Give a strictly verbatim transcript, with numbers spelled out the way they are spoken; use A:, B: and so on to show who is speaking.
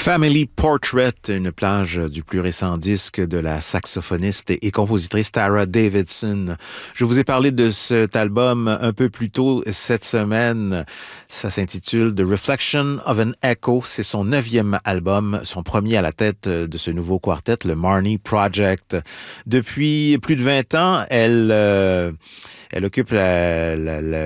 A: Family Portrait, une plage du plus récent disque de la saxophoniste et compositrice Tara Davidson. Je vous ai parlé de cet album un peu plus tôt cette semaine. Ça s'intitule The Reflection of an Echo. C'est son neuvième album, son premier à la tête de ce nouveau quartet, le Marnie Project. Depuis plus de vingt ans, elle, euh, elle occupe la, la, la